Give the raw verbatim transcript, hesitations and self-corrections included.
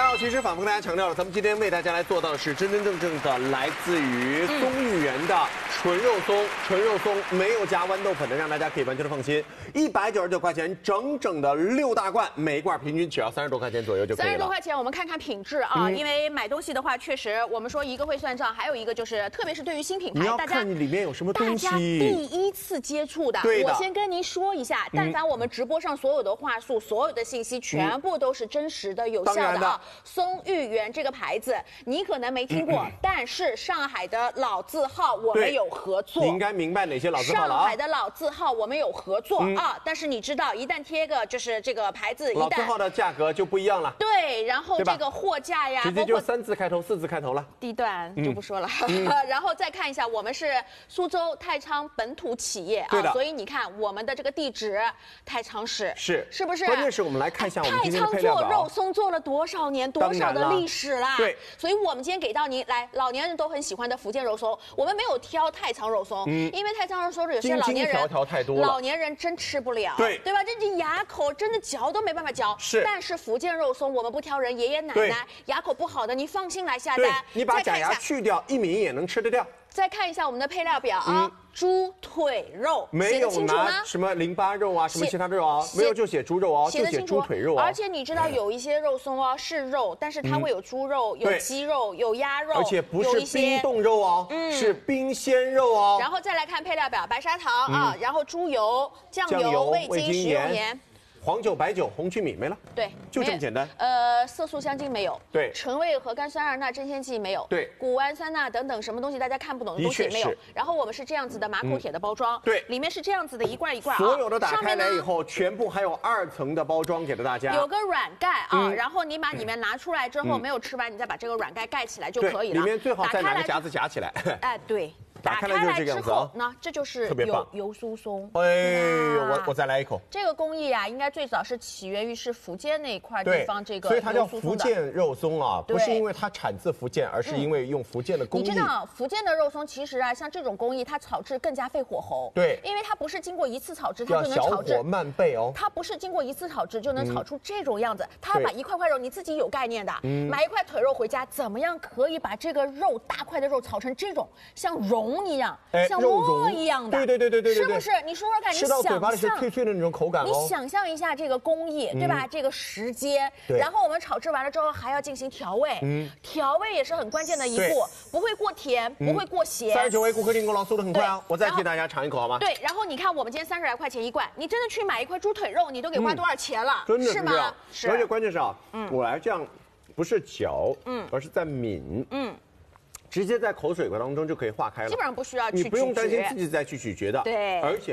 家好，其实反复跟大家强调了，咱们今天为大家来做到的是真真正正的来自于松芋圆的纯肉松，纯肉松没有加豌豆粉的，让大家可以完全的放心。一百九十九块钱，整整的六大罐，每一罐平均只要三十多块钱左右就可以了。 三十多块钱，我们看看品质啊，嗯、因为买东西的话，确实我们说一个会算账，还有一个就是，特别是对于新品牌， 你要看你里面有什么东西， 大家第一次接触的。 对的。 我先跟您说一下，但凡我们直播上所有的话术、所有的信息，全部都是真实的、有效的啊。松芋圆这个牌子，你可能没听过，嗯、但是上海的老字号我们有合作。 你应该明白哪些老字号了啊？ 上海的老字号我们有合作、嗯、啊，但是你知道，一旦贴个就是这个牌子，一旦老字号的价格就不一样了。 对，然后这个货架呀， 直接就三字开头、四字开头了。 地段就不说了，嗯、然后再看一下，我们是苏州太仓本土企业啊，所以你看我们的这个地址，太仓市是是不是？ 关键是我们来看一下我们今天的配料表。 太仓做肉松做了多少年，多少的历史啦？ 对， 所以我们今天给到您来，老年人都很喜欢的福建肉松，我们没有挑太仓肉松，嗯，因为太仓肉松有些老年人条条太多老年人真吃不了， 对对吧？这这牙口真的嚼都没办法嚼。 是， 但是福建肉松我们不挑人，爷爷奶奶牙口不好的，你放心来下单。 你把假牙去掉，一抿也能吃得掉。 再看一下我们的配料表啊，猪腿肉没有拿什么淋巴肉啊，什么其他肉啊，没有就写猪肉哦，就写猪腿肉啊。 而且你知道有一些肉松哦是肉，但是它会有猪肉、有鸡肉、有鸭肉， 而且不是冰冻肉哦，是冰鲜肉哦。 然后再来看配料表，白砂糖啊，然后猪油、酱油、味精、食用盐。 黄酒、白酒、红曲米没了， 对， 就这么简单。 呃，色素、香精没有， 对， 醇味、核苷酸二钠、正酰剂没有， 对， 谷氨酸钠等等什么东西大家看不懂的东西没有。然后我们是这样子的马口铁的包装， 对， 里面是这样子的一罐一罐， 所有的打开来以后，全部还有二层的包装给了大家， 有个软盖啊，然后你把里面拿出来之后没有吃完，你再把这个软盖盖起来就可以了。 里面最好再拿个夹子夹起来。 哎，对。 打开来之后， 那这就是油油酥松。 哎呦，我我再来一口。 这个工艺啊，应该最早是起源于是福建那一块地方，这个所以它叫福建肉松啊，不是因为它产自福建，而是因为用福建的工艺。 你知道福建的肉松其实啊，像这种工艺，它炒制更加费火候。 对， 因为它不是经过一次炒制它就能炒制， 小火慢焙哦。 它不是经过一次炒制就能炒出这种样子，它要把一块块肉，你自己有概念的，买一块腿肉回家，怎么样可以把这个肉大块的肉炒成这种像蓉一样？像沫一样的， 对对对对对， 是不是？你说说看，你吃到嘴巴里是脆脆的那种口感哦。 你想象一下这个工艺，对吧？这个时间，然后我们炒制完了之后还要进行调味，嗯，调味也是很关键的一步，不会过甜，不会过咸。 三十九位顾客订购了，速度很快啊！我再替大家尝一口好吗？ 对，然后你看我们今天三十来块钱一罐，你真的去买一块猪腿肉，你都给花多少钱了？ 真的是吗？ 是，而且关键是啊，我来这样不是嚼，嗯，而是在抿，嗯。直接在口水当中就可以化开了， 基本上不需要去咀嚼， 你不用担心自己再去咀嚼的， 对， 而且。